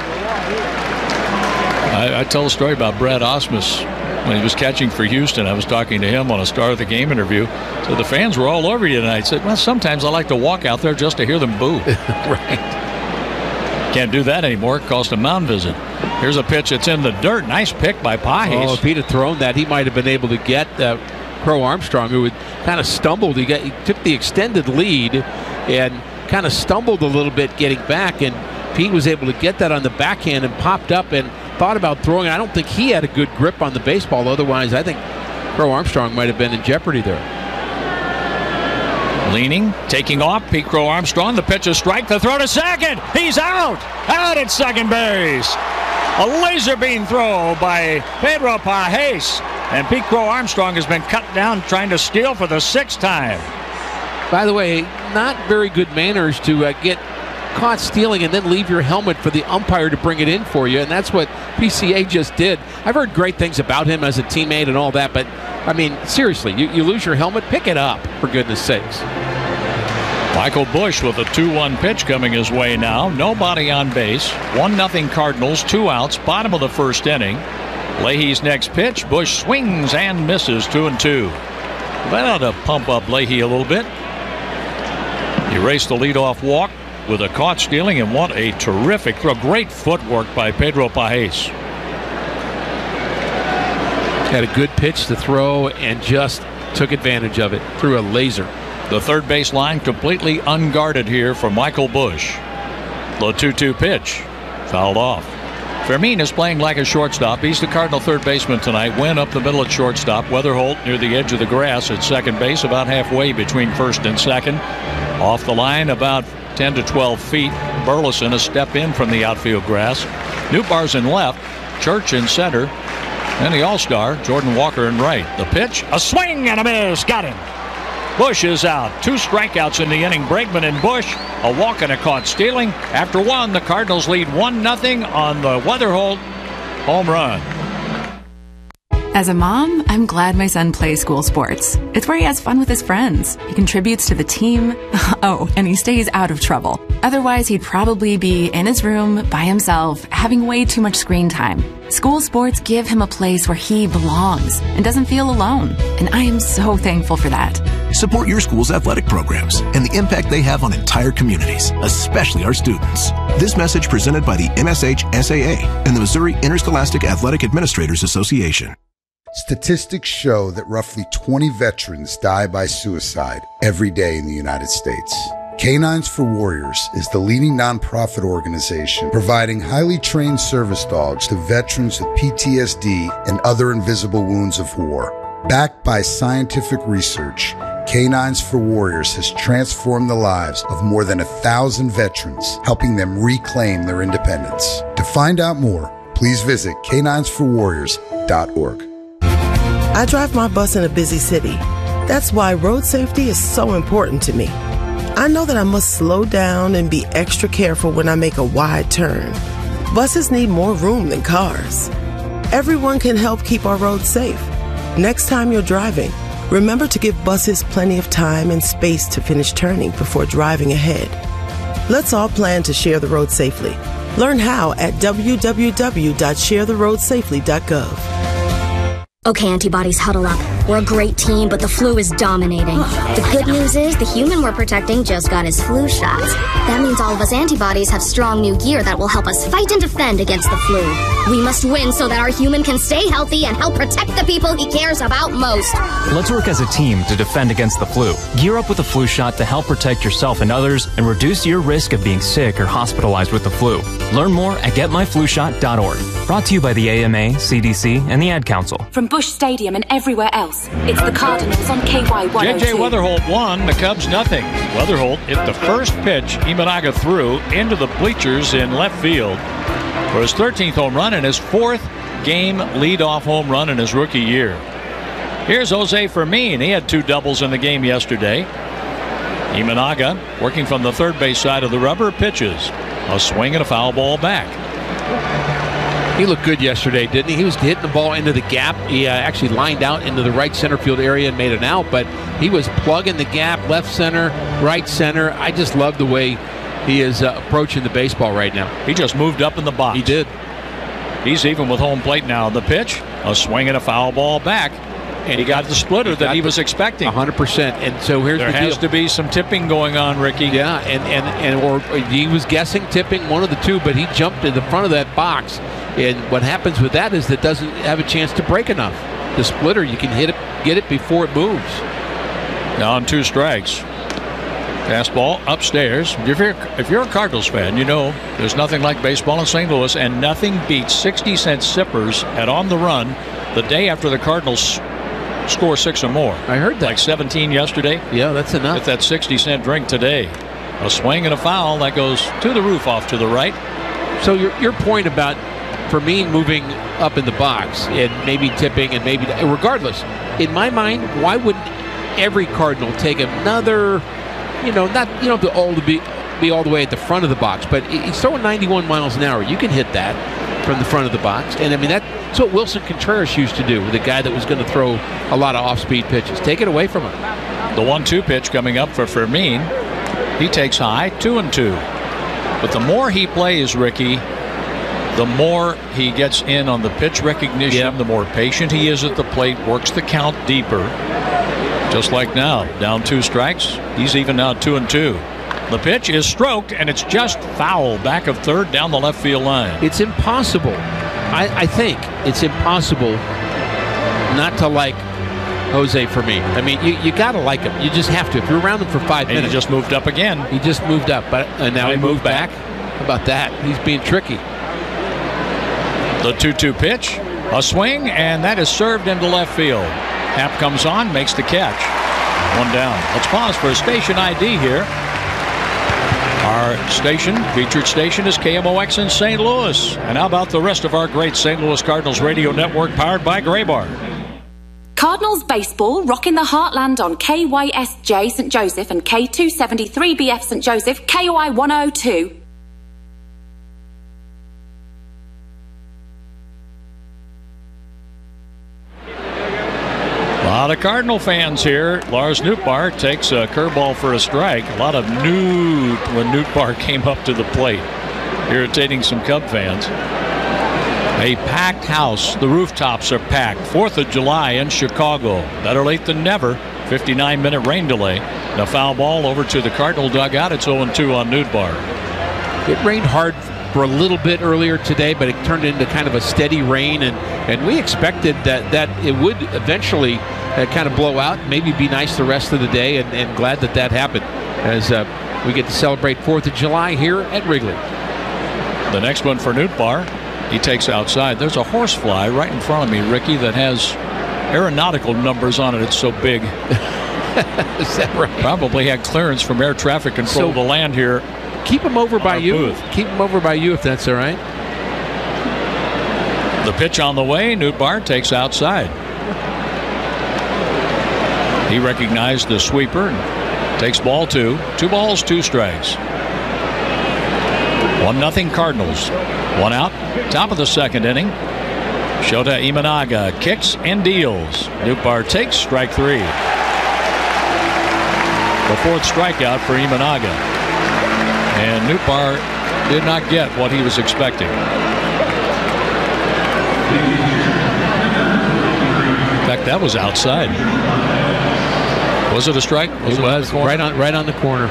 I, I tell a story about Brad Ausmus. When he was catching for Houston, I was talking to him on a Star of the Game interview. So the fans were all over you tonight. I said, well, sometimes I like to walk out there just to hear them boo. Right. Can't do that anymore. It cost a mound visit. Here's a pitch that's in the dirt. Nice pick by Pages. Oh, if he'd have thrown that, he might have been able to get uh, Crow Armstrong, who had kind of stumbled. He, got, he took the extended lead and kind of stumbled a little bit getting back, and Pete was able to get that on the backhand and popped up and thought about throwing. I don't think he had a good grip on the baseball. Otherwise, I think Crow Armstrong might have been in jeopardy there. Leaning, taking off, Pete Crow Armstrong. The pitch is strike. The throw to second. He's out. Out at second base. A laser beam throw by Pedro Pages. And Pete Crow Armstrong has been cut down trying to steal for the sixth time. By the way, not very good manners to uh, get caught stealing and then leave your helmet for the umpire to bring it in for you, and that's what P C A just did. I've heard great things about him as a teammate and all that, but I mean, seriously, you, you lose your helmet, pick it up, for goodness sakes. Michael Busch with a two one pitch coming his way now. Nobody on base. one nothing Cardinals, two outs, bottom of the first inning. Leahy's next pitch. Busch swings and misses, two and two. That ought to pump up Leahy a little bit. He raced the leadoff walk with a caught stealing, and what a terrific throw. Great footwork by Pedro Pages. Had a good pitch to throw and just took advantage of it. Threw a laser. The third base line completely unguarded here for Michael Busch. The two two pitch. Fouled off. Fermin is playing like a shortstop. He's the Cardinal third baseman tonight. Wynn up the middle at shortstop. Weatherholt near the edge of the grass at second base, about halfway between first and second. Off the line about ten to twelve feet. Burleson a step in from the outfield grass. Newbar's in left. Church in center, and the All-Star, Jordan Walker in right. The pitch, a swing and a miss. Got him. Bush is out. Two strikeouts in the inning. Bregman and Bush. A walk and a caught stealing. After one, the Cardinals lead one nothing on the Weatherholt home run. As a mom, I'm glad my son plays school sports. It's where he has fun with his friends. He contributes to the team. Oh, and he stays out of trouble. Otherwise, he'd probably be in his room by himself, having way too much screen time. School sports give him a place where he belongs and doesn't feel alone. And I am so thankful for that. Support your school's athletic programs and the impact they have on entire communities, especially our students. This message presented by the M S H S A A and the Missouri Interscholastic Athletic Administrators Association. Statistics show that roughly twenty veterans die by suicide every day in the United States. Canines for Warriors is the leading nonprofit organization providing highly trained service dogs to veterans with P T S D and other invisible wounds of war. Backed by scientific research, Canines for Warriors has transformed the lives of more than a thousand veterans, helping them reclaim their independence. To find out more, please visit canines for warriors dot org. I drive my bus in a busy city. That's why road safety is so important to me. I know that I must slow down and be extra careful when I make a wide turn. Buses need more room than cars. Everyone can help keep our roads safe. Next time you're driving, remember to give buses plenty of time and space to finish turning before driving ahead. Let's all plan to share the road safely. Learn how at w w w dot share the road safely dot gov. Okay, antibodies, huddle up. We're a great team, but the flu is dominating. The good news is the human we're protecting just got his flu shot. That means all of us antibodies have strong new gear that will help us fight and defend against the flu. We must win so that our human can stay healthy and help protect the people he cares about most. Let's work as a team to defend against the flu. Gear up with a flu shot to help protect yourself and others and reduce your risk of being sick or hospitalized with the flu. Learn more at get my flu shot dot org. Brought to you by the A M A, C D C, and the Ad Council. From Busch Stadium and everywhere else, it's the Cardinals on K Y one oh two. J J Weatherholt won, the Cubs nothing. Weatherholt hit the first pitch Imanaga threw into the bleachers in left field for his thirteenth home run and his fourth game leadoff home run in his rookie year. Here's Jose Fermin. He had two doubles in the game yesterday. Imanaga, working from the third base side of the rubber, pitches. A swing and a foul ball back. He looked good yesterday, didn't he? He was hitting the ball into the gap. He uh, actually lined out into the right center field area and made an out, but he was plugging the gap, left center, right center. I just love the way he is uh, approaching the baseball right now. He just moved up in the box. He did. He's even with home plate now. The pitch, a swing and a foul ball back. And he got the splitter he got that he was expecting. one hundred percent. And so here's there the deal. has to be some tipping going on, Ricky. Yeah, and, and, and or he was guessing tipping, one of the two, but he jumped in the front of that box. And what happens with that is that doesn't have a chance to break enough. The splitter, you can hit it, get it before it moves. Now on two strikes. Fastball upstairs. If you're, if you're a Cardinals fan, you know there's nothing like baseball in Saint Louis, and nothing beats sixty cent sippers at On the Run the day after the Cardinals score six or more. I heard that. Like seventeen yesterday. Yeah, that's enough. Get that sixty cent drink today. A swing and a foul that goes to the roof off to the right. So your your point about Fermin moving up in the box and maybe tipping and maybe regardless, in my mind, why wouldn't every Cardinal take another, you know, not you don't have to all to be be all the way at the front of the box, but he's throwing ninety-one miles an hour. You can hit that from the front of the box, and I mean that's what Wilson Contreras used to do, the guy that was going to throw a lot of off-speed pitches. Take it away from him. The one two pitch coming up for Fermin. He takes high, two and two. But the more he plays, Ricky, the more he gets in on the pitch recognition, yep. the more patient he is at the plate, works the count deeper. Just like now, down two strikes. He's even now two and two. The pitch is stroked, and it's just foul back of third down the left field line. It's impossible. I, I think it's impossible not to like Jose Fermin. I mean, you, you got to like him. You just have to. If you're around him for five and minutes. He just moved up again. He just moved up, but and now he, he moved moved back. back. How about that? He's being tricky. The two two pitch, a swing, and that is served into left field. Happ comes on, makes the catch. One down. Let's pause for a station I D here. Our station, featured station, is K M O X in Saint Louis. And how about the rest of our great Saint Louis Cardinals radio network powered by Graybar? Cardinals baseball rocking the heartland on K Y S J Saint Joseph and K two seventy-three B F Saint Joseph, K O I one oh two. A lot of Cardinal fans here. Lars Nootbaar takes a curveball for a strike. A lot of Noot when Nootbaar came up to the plate, irritating some Cub fans. A packed house. The rooftops are packed. fourth of July in Chicago. Better late than never. fifty-nine minute rain delay. The foul ball over to the Cardinal dugout. It's oh and two on Nootbaar. It rained hard for a little bit earlier today, but it turned into kind of a steady rain, and, and we expected that, that it would eventually uh, kind of blow out, maybe be nice the rest of the day, and, and glad that that happened as uh, we get to celebrate fourth of July here at Wrigley. The next one for Nootbaar, he takes outside. There's a horsefly right in front of me, Ricky, that has aeronautical numbers on it. It's so big. Is that right? Probably had clearance from air traffic control So- to land here. Keep them over by you. Booth. Keep them over by you if that's all right. The pitch on the way. Nootbaar takes outside. He recognized the sweeper and takes ball two. Two balls, two strikes. One nothing Cardinals. One out. Top of the second inning. Shota Imanaga kicks and deals. Nootbaar takes strike three. The fourth strikeout for Imanaga. And Nootbaar did not get what he was expecting. In fact, that was outside. Was it a strike? Was it, it was right on right on the corner.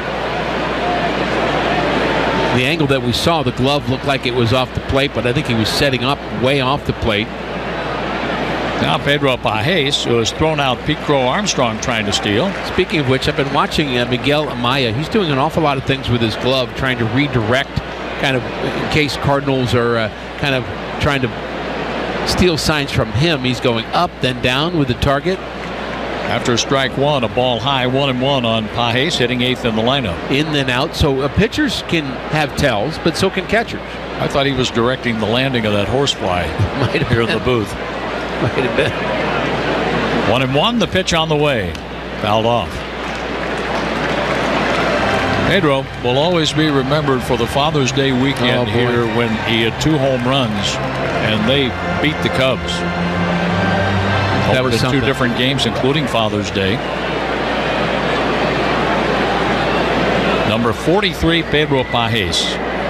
The angle that we saw, the glove looked like it was off the plate, but I think he was setting up way off the plate. Now Pedro Pages, who has thrown out Pete Crow Armstrong trying to steal. Speaking of which, I've been watching uh, Miguel Amaya. He's doing an awful lot of things with his glove, trying to redirect, kind of in case Cardinals are uh, kind of trying to steal signs from him. He's going up, then down with the target. After strike one, a ball high, one and one on Pages, hitting eighth in the lineup. In then out. So uh, pitchers can have tells, but so can catchers. I thought he was directing the landing of that horsefly here in the booth. Might have been. One and one, the pitch on the way. Fouled off. Pedro will always be remembered for the Father's Day weekend oh, here when he had two home runs and they beat the Cubs. That Over was two different games, including Father's Day. Number forty-three, Pedro Pages.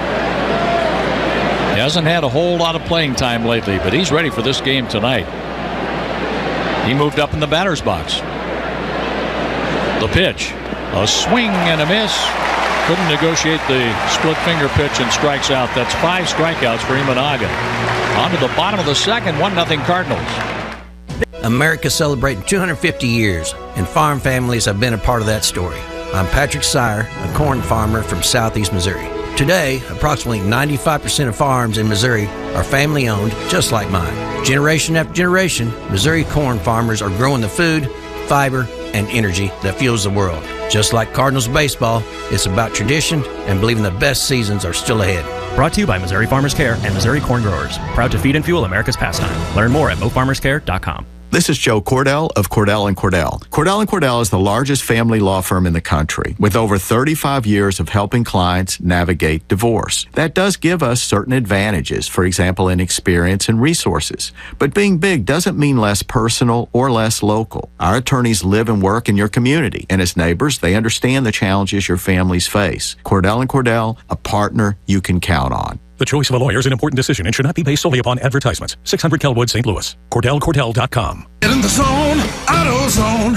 He hasn't had a whole lot of playing time lately, but he's ready for this game tonight. He moved up in the batter's box. The pitch, a swing and a miss. Couldn't negotiate the split finger pitch and strikes out. That's five strikeouts for Imanaga. On to the bottom of the second, one nothing Cardinals. America's celebrating two hundred fifty years, and farm families have been a part of that story. I'm Patrick Sire, a corn farmer from southeast Missouri. Today, approximately ninety-five percent of farms in Missouri are family-owned, just like mine. Generation after generation, Missouri corn farmers are growing the food, fiber, and energy that fuels the world. Just like Cardinals baseball, it's about tradition and believing the best seasons are still ahead. Brought to you by Missouri Farmers Care and Missouri Corn Growers. Proud to feed and fuel America's pastime. Learn more at mo farmers care dot com. This is Joe Cordell of Cordell and Cordell. Cordell and Cordell is the largest family law firm in the country with over thirty-five years of helping clients navigate divorce. That does give us certain advantages, for example, in experience and resources. But being big doesn't mean less personal or less local. Our attorneys live and work in your community, and as neighbors, they understand the challenges your families face. Cordell and Cordell, a partner you can count on. The choice of a lawyer is an important decision and should not be based solely upon advertisements. six hundred Kelwood, Saint Louis. Cordell Cordell dot com. Get in the zone, AutoZone.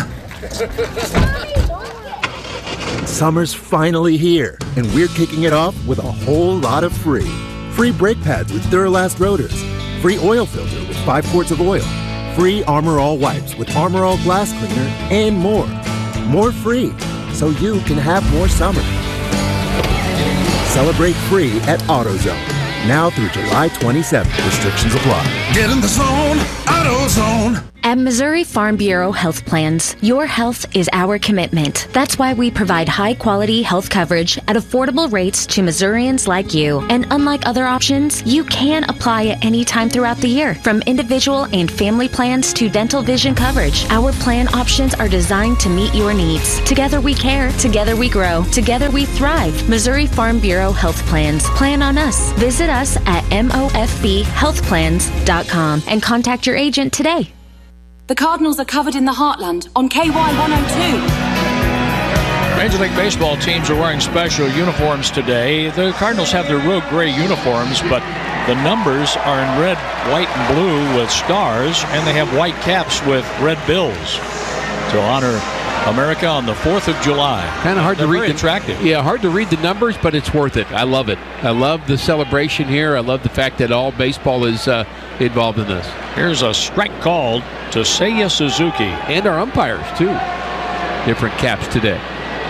Summer's finally here, and we're kicking it off with a whole lot of free. Free brake pads with Duralast rotors. Free oil filter with five quarts of oil. Free Armor All wipes with Armor All glass cleaner, and more. More free, so you can have more summer. Celebrate free at AutoZone. Now through July twenty-seventh. Restrictions apply. Get in the zone, AutoZone. At Missouri Farm Bureau Health Plans, your health is our commitment. That's why we provide high-quality health coverage at affordable rates to Missourians like you. And unlike other options, you can apply at any time throughout the year. From individual and family plans to dental vision coverage, our plan options are designed to meet your needs. Together we care. Together we grow. Together we thrive. Missouri Farm Bureau Health Plans. Plan on us. Visit us at M O F B health plans dot com and contact your agent today. The Cardinals are covered in the Heartland on K Y one oh two. Major League Baseball teams are wearing special uniforms today. The Cardinals have their real gray uniforms, but the numbers are in red, white, and blue with stars, and they have white caps with red bills to honor America on the fourth of July. Kind of hard They're to read. Very the, attractive. Yeah, hard to read the numbers, but it's worth it. I love it. I love the celebration here. I love the fact that all baseball is uh, involved in this. Here's a strike called to Seiya Suzuki. And our umpires, too. Different caps today.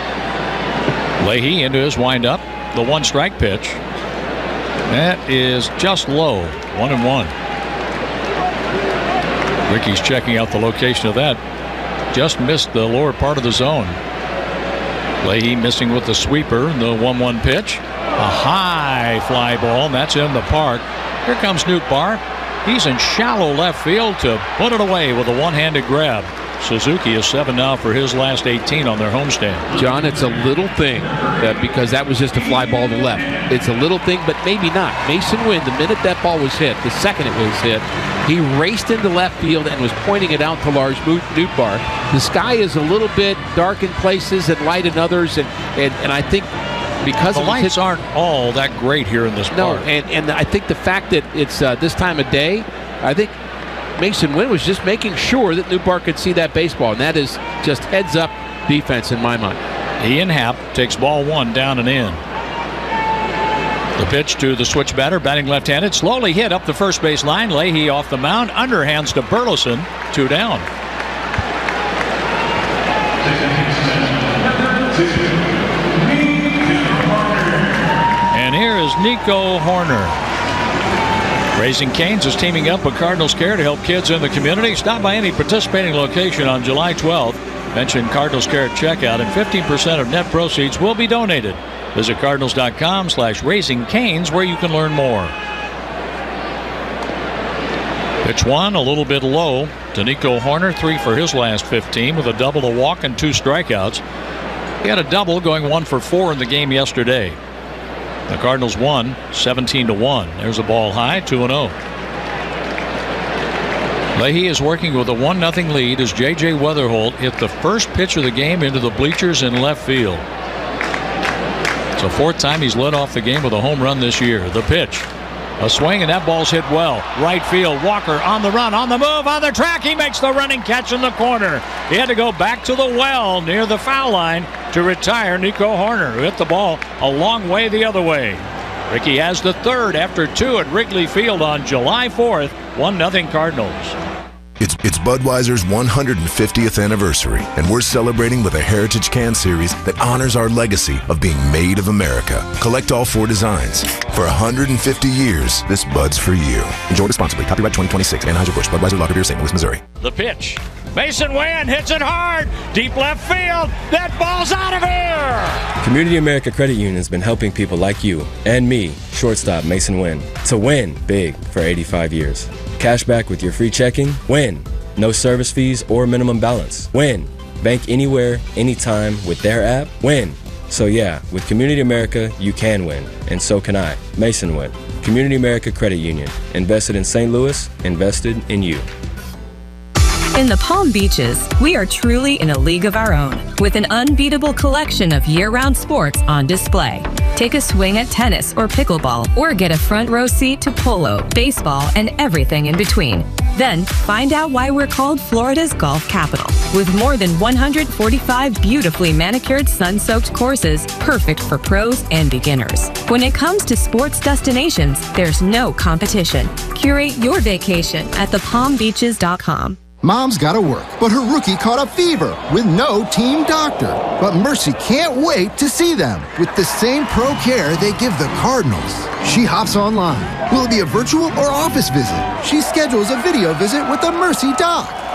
Leahy into his windup. The one strike pitch. That is just low. One and one. Ricky's checking out the location of that. Just missed the lower part of the zone. Leahy missing with the sweeper. The one one pitch. A high fly ball, and that's in the park. Here comes Nootbaar. He's in shallow left field to put it away with a one-handed grab. Suzuki is seven now for his last eighteen on their homestand. John, it's a little thing that because that was just a fly ball to left. It's a little thing, but maybe not. Mason Wynn, the minute that ball was hit, the second it was hit, he raced into left field and was pointing it out to Lars Nootbaar. The sky is a little bit dark in places and light in others, and, and, and I think because the lights hit, aren't all that great here in this no, park. and, and I think the fact that it's uh, this time of day, I think Mason Wynn was just making sure that Nootbaar could see that baseball, and that is just heads-up defense in my mind. Ian Happ takes ball one down and in. The pitch to the switch batter, batting left-handed, slowly hit up the first base line. Leahy off the mound, underhands to Burleson, two down. And here is Nico Hoerner. Raising Cane's is teaming up with Cardinals Care to help kids in the community. Stop by any participating location on July twelfth. Mention Cardinals Care at checkout, and fifteen percent of net proceeds will be donated. Visit cardinals.com slash raising canes where you can learn more. Pitch one, a little bit low to Nico Hoerner, three for his last fifteen with a double, a walk, and two strikeouts. He had a double going one for four in the game yesterday. The Cardinals won seventeen to one. There's a ball high, two and oh. Leahy is working with a one nothing lead as J J Weatherholt hit the first pitch of the game into the bleachers in left field. It's the fourth time he's led off the game with a home run this year. The pitch. A swing, and that ball's hit well. Right field, Walker on the run, on the move, on the track. He makes the running catch in the corner. He had to go back to the well near the foul line to retire Nico Hoerner, who hit the ball a long way the other way. Ricky has the third after two at Wrigley Field on July fourth. one nothing Cardinals. It's, it's Budweiser's one hundred fiftieth anniversary, and we're celebrating with a Heritage Can Series that honors our legacy of being made of America. Collect all four designs. For one hundred fifty years, this Bud's for you. Enjoy responsibly. Copyright twenty twenty-six. Anheuser-Busch. Budweiser Lager Beer, Saint Louis, Missouri. The pitch. Mason Wynn hits it hard. Deep left field. That ball's out of here. Community America Credit Union has been helping people like you and me, shortstop Mason Wynn, to win big for eighty-five years. Cash back with your free checking? Win. No service fees or minimum balance? Win. Bank anywhere, anytime with their app? Win. So yeah, with Community America, you can win. And so can I. Mason Wynn. Community America Credit Union. Invested in Saint Louis. Invested in you. In the Palm Beaches, we are truly in a league of our own, with an unbeatable collection of year-round sports on display. Take a swing at tennis or pickleball, or get a front row seat to polo, baseball, and everything in between. Then, find out why we're called Florida's golf capital, with more than one hundred forty-five beautifully manicured, sun-soaked courses, perfect for pros and beginners. When it comes to sports destinations, there's no competition. Curate your vacation at the palm beaches dot com. Mom's gotta work, but her rookie caught a fever with no team doctor. But Mercy can't wait to see them with the same pro care they give the Cardinals. She hops online. Will it be a virtual or office visit? She schedules a video visit with the Mercy doc.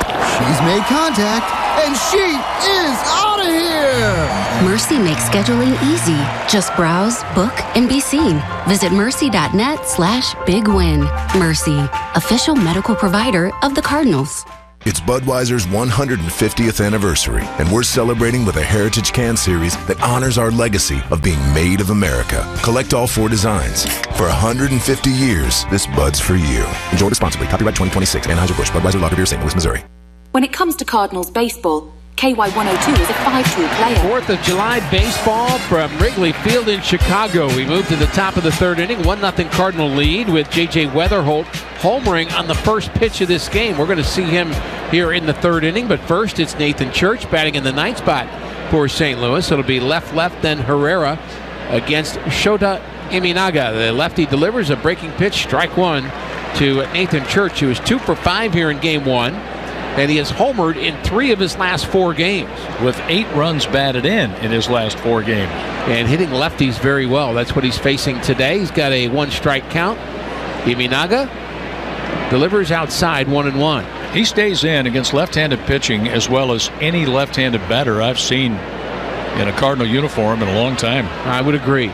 She's made contact, and she is out of here! Mercy makes scheduling easy. Just browse, book, and be seen. Visit mercy.net slash big win. Mercy, official medical provider of the Cardinals. It's Budweiser's one hundred fiftieth anniversary, and we're celebrating with a Heritage Can Series that honors our legacy of being made of America. Collect all four designs. For one hundred fifty years, this Bud's for you. Enjoy responsibly. Copyright twenty twenty-six. Anheuser-Busch. Budweiser Lager Beer, Saint Louis, Missouri. When it comes to Cardinals baseball, K Y one oh two is a five-tool player. Fourth of July baseball from Wrigley Field in Chicago. We moved to the top of the third inning. one nothing Cardinal lead with J J Weatherholt homering on the first pitch of this game. We're going to see him here in the third inning. But first, it's Nathan Church batting in the ninth spot for Saint Louis. It'll be left-left, then Herrera against Shota Imanaga. The lefty delivers a breaking pitch, strike one to Nathan Church, who is two for five here in game one. And he has homered in three of his last four games. With eight runs batted in in his last four games. And hitting lefties very well. That's what he's facing today. He's got a one-strike count. Imanaga delivers outside, one and one. He stays in against left-handed pitching as well as any left-handed batter I've seen in a Cardinal uniform in a long time. I would agree.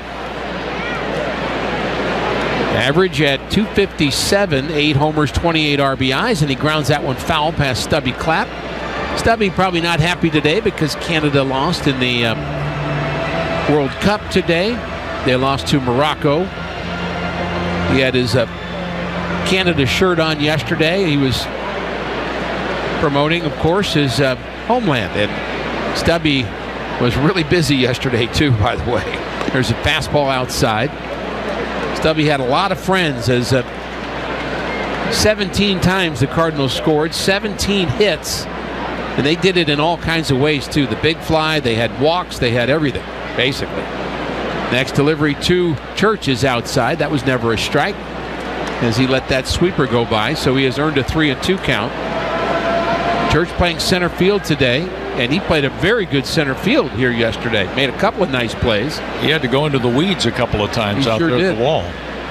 Average at two fifty-seven, eight homers, twenty-eight R B Is, and he grounds that one foul past Stubby Clapp. Stubby probably not happy today because Canada lost in the uh, World Cup today. They lost to Morocco. He had his uh, Canada shirt on yesterday. He was promoting, of course, his uh, homeland. And Stubby was really busy yesterday, too, by the way. There's a fastball outside. Stubby had a lot of friends as uh, seventeen times the Cardinals scored, seventeen hits, and they did it in all kinds of ways too. The big fly, they had walks, they had everything, basically. Next delivery to Church is outside. That was never a strike as he let that sweeper go by, so he has earned a three and two count. Church playing center field today, and he played a very good center field here yesterday. Made a couple of nice plays. He had to go into the weeds a couple of times he out sure there did. at the wall.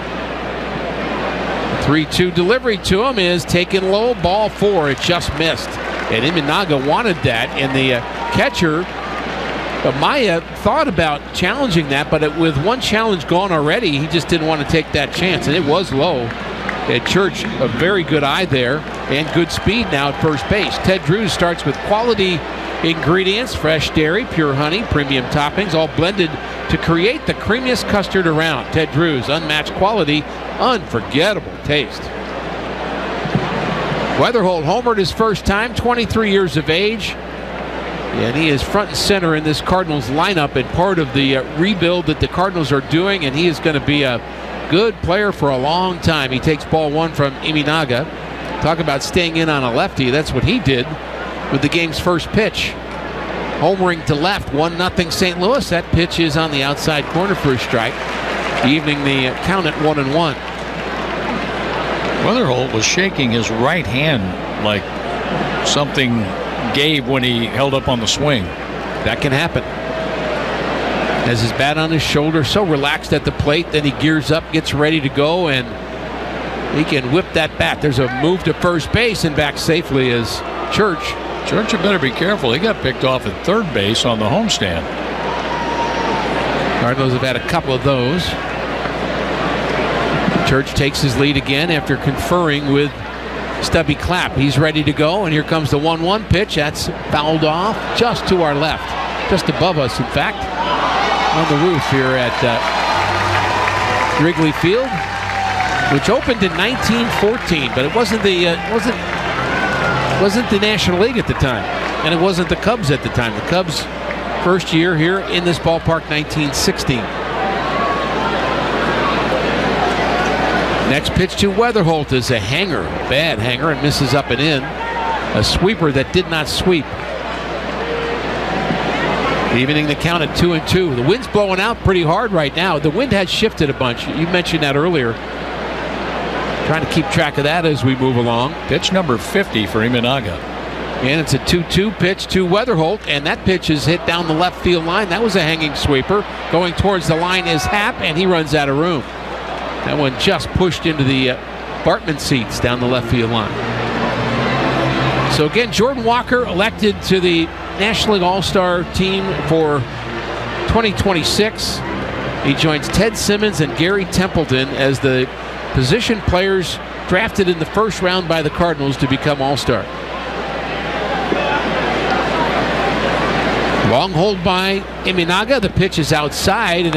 three two delivery to him is taken low, ball four. It just missed. And Imanaga wanted that, and the uh, catcher, Amaya, thought about challenging that, but it, with one challenge gone already, he just didn't want to take that chance, and it was low. At Church, a very good eye there, and good speed now at first base. Ted Drews starts with quality ingredients, fresh dairy, pure honey, premium toppings, all blended to create the creamiest custard around. Ted Drews, unmatched quality, unforgettable taste. Weatherholt homered his first time, twenty-three years of age, and he is front and center in this Cardinals lineup and part of the uh, rebuild that the Cardinals are doing, and he is going to be a good player for a long time. He takes ball one from Imanaga. Talk about staying in on a lefty. That's what he did with the game's first pitch. Homering to left, one nothing Saint Louis. That pitch is on the outside corner for a strike, evening the count at one and one. Weatherholt was shaking his right hand like something gave when he held up on the swing. That can happen. Has his bat on his shoulder, so relaxed at the plate, then he gears up, gets ready to go, and he can whip that bat. There's a move to first base and back safely as Church. Church, you better be careful. He got picked off at third base on the homestand. Cardinals have had a couple of those. Church takes his lead again after conferring with Stubby Clapp. He's ready to go, and here comes the one one pitch. That's fouled off just to our left, just above us, in fact, on the roof here at uh, Wrigley Field, which opened in nineteen fourteen, but it wasn't the uh, wasn't wasn't the National League at the time, and it wasn't the Cubs at the time. The Cubs' first year here in this ballpark, nineteen sixteen. Next pitch to Weatherholt is a hanger, bad hanger, and misses up and in. A sweeper that did not sweep. Evening the count at two and two. The wind's blowing out pretty hard right now. The wind has shifted a bunch. You mentioned that earlier. Trying to keep track of that as we move along. Pitch number fifty for Imanaga. And it's a two two pitch to Weatherholt, and that pitch is hit down the left field line. That was a hanging sweeper. Going towards the line is Happ, and he runs out of room. That one just pushed into the uh, Bartman seats down the left field line. So again, Jordan Walker elected to the National League All-Star team for twenty twenty-six. He joins Ted Simmons and Gary Templeton as the position players drafted in the first round by the Cardinals to become All-Star. Long hold by Imanaga. The pitch is outside. And